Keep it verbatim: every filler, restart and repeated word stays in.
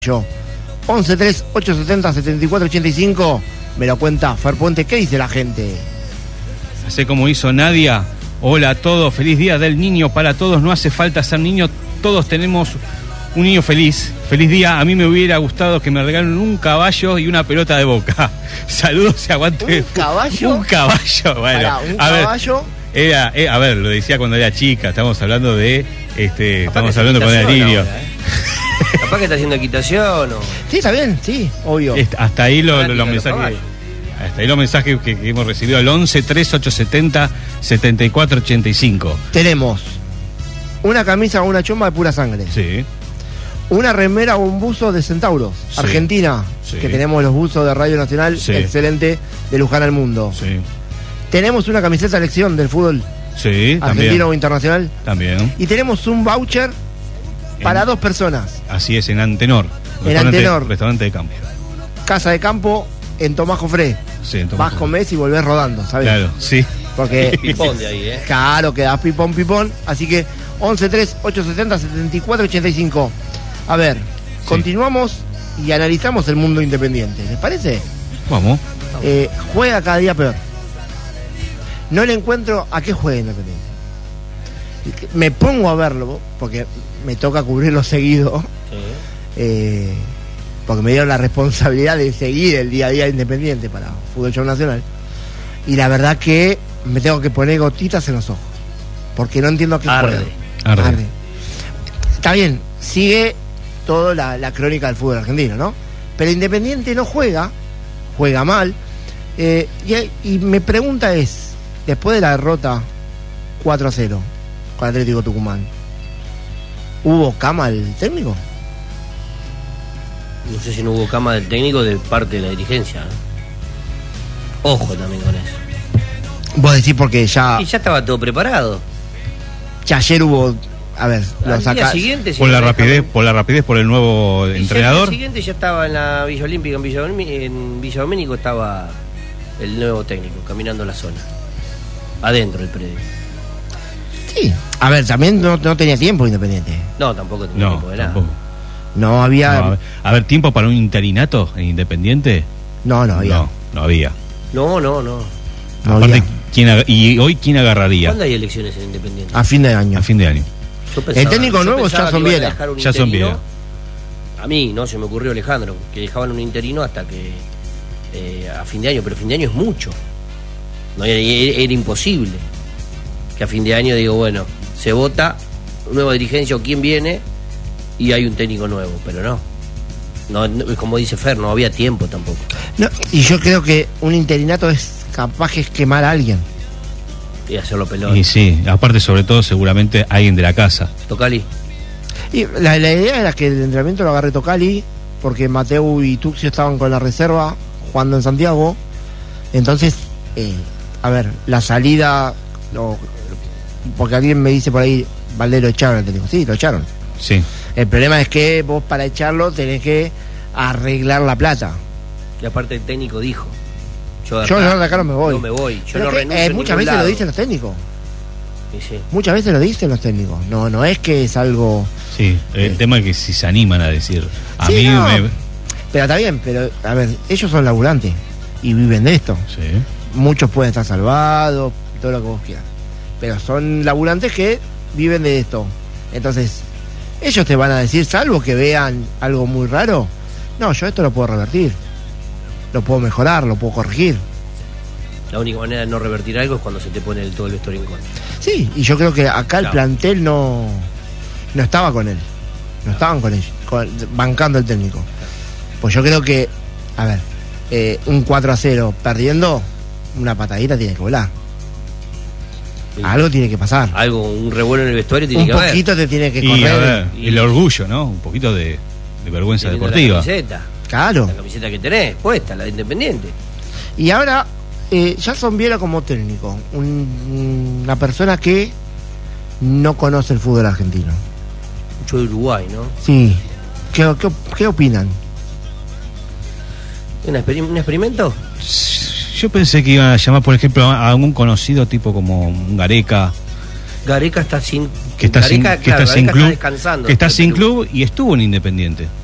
Yo. once tres ocho setenta setenta y cuatro ochenta y cinco. Me lo cuenta Fer Puente. ¿Qué dice la gente? Hace como hizo Nadia. Hola a todos, feliz día del niño para todos. No hace falta ser niño, todos tenemos un niño feliz. Feliz día, a mí me hubiera gustado que me regalen un caballo y una pelota de Boca. Saludos y aguante. ¿Un caballo? Un caballo, bueno. Pará, un a caballo. Ver, era, eh, a ver, lo decía cuando era chica, estamos hablando de, este, Capaz estamos que hablando con el niño. Ahora, ¿eh? Capaz que está haciendo equitación o... Sí, está bien, sí, obvio. Este, hasta ahí lo, lo- los Práctica, los mensajes. caballos. Hasta ahí los mensajes que, que hemos recibido al once tres ocho setenta setenta y cuatro ochenta y cinco. Tenemos una camisa o una chomba de pura sangre. Sí. Una remera o un buzo de Centauros, Sí. Argentina, Sí. que tenemos los buzos de Radio Nacional, Sí. excelente, de Luján al Mundo. Sí. Tenemos una camiseta de selección del fútbol Sí, argentino también. o internacional. También. Y tenemos un voucher para En- dos personas. Así es, en Antenor. En Restaurante- Antenor. Restaurante de campo. Casa de campo en Tomás Jofré. Sí, entonces- Vas, comés y volvés rodando, ¿sabes? Claro, sí. Porque Pipón de ahí, ¿eh? claro, quedás pipón, pipón. Así que once tres ocho setenta setenta y cuatro ochenta y cinco. A ver, continuamos y analizamos el mundo independiente. ¿Les parece? Vamos. Eh, juega cada día peor. No le encuentro a qué juega Independiente. Me pongo a verlo, porque me toca cubrirlo seguido, Sí. eh, porque me dieron la responsabilidad de seguir el día a día de Independiente para Fútbol Show Nacional. Y la verdad que me tengo que poner gotitas en los ojos, porque no entiendo a qué Arde. juega. Arde. Está bien, sigue toda la, la crónica del fútbol argentino, ¿no? Pero Independiente no juega, juega mal. eh, y, y mi pregunta es, después de la derrota cuatro a cero con Atlético Tucumán, ¿hubo cama el técnico? No sé si no hubo cama del técnico de parte de la dirigencia, ¿eh? Ojo también con eso. Vos decís porque ya, Y ya estaba todo preparado. ya ayer hubo, a ver, lo Al día saca. siguiente... si Por no la me rapidez, dejan- por la rapidez, por el nuevo Y ya entrenador. El día siguiente ya estaba en la Villa Olímpica, en Villa, Domi- en Villa Domínico estaba el nuevo técnico, caminando la zona. Adentro del predio. Sí, a ver, también no, no tenía tiempo Independiente. No, tampoco tenía No, tiempo de nada. tampoco. No había. No, a, ver, a ver, ¿tiempo para un interinato en Independiente? No, no había. No, no había. No, no, no. No Aparte, había. ¿quién ag- ¿y hoy quién agarraría? ¿Cuándo hay elecciones en Independiente? A fin de año. A fin de año. Yo pensaba- El técnico yo nuevo pensaba ya son que iban a Viera. dejar un Ya son interino. Viera. A mí, ¿no? Se me ocurrió Alejandro, que dejaban un interino hasta que eh, a fin de año, pero fin de año es mucho. No, era, era imposible que a fin de año digo, bueno, se vota nueva dirigencia o quién viene y hay un técnico nuevo, pero no. No, no, como dice Fer, no había tiempo tampoco. No, y yo creo que un interinato es capaz que es quemar a alguien. Y hacerlo pelón. Y sí, aparte, sobre todo, seguramente alguien de la casa. Tocali. Y la, la idea era que el entrenamiento lo agarre Tocali, porque Mateu y Tuxio estaban con la reserva jugando en Santiago. Entonces, eh, a ver, la salida, lo- porque alguien me dice por ahí, Valdés lo echaron al técnico. Sí, lo echaron. Sí. El problema es que vos para echarlo tenés que arreglar la plata. Y aparte el técnico dijo, yo de Yo acá, no, de acá no me voy. No me voy, yo Pero no que, renuncio eh, a muchas ningún veces lado. lo dicen los técnicos. Y sí. Muchas veces lo dicen los técnicos. No, no es que es algo. Sí, el Eh. tema es que si se animan a decir. A Sí, mí no. me. Pero está bien, pero a ver, ellos son laburantes y viven de esto. Sí. Muchos pueden estar salvados, todo lo que vos quieras. Pero son laburantes que viven de esto. Entonces, ellos te van a decir, salvo que vean algo muy raro, no, yo esto lo puedo revertir. Lo puedo mejorar, lo puedo corregir. La única manera de no revertir algo es cuando se te pone el, todo el vestuario en contra. Sí, y yo creo que acá el Claro. plantel no, no estaba con él. No estaban con él, con- bancando el técnico. Pues yo creo que, a ver, eh, un cuatro a cero perdiendo, una patadita tiene que volar. Sí. Algo tiene que pasar. Algo, un revuelo en el vestuario tiene Un que haber. poquito te tiene que Y a correr. ver, y- el orgullo, ¿no? Un poquito de, de vergüenza Teniendo deportiva. La camiseta, Claro. la camiseta que tenés puesta, la de Independiente. Y ahora, eh, Jason Viera como técnico, un- una persona que no conoce el fútbol argentino. Mucho de Uruguay, ¿no? Sí. ¿Qué, qué, qué opinan? ¿Un, exper- un experimento? Yo pensé que iban a llamar, por ejemplo, a algún conocido tipo como un Gareca, Gareca está sin. que está Gareca, sin, que claro, está sin Gareca club, descansando que está en sin Perú. club y estuvo en Independiente.